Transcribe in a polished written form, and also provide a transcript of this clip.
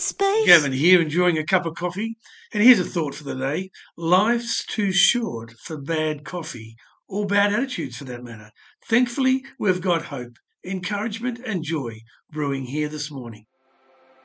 space. Gavin here, enjoying a cup of coffee. And here's a thought for the day. Life's too short for bad coffee, or bad attitudes for that matter. Thankfully, we've got hope, encouragement, and joy brewing here this morning.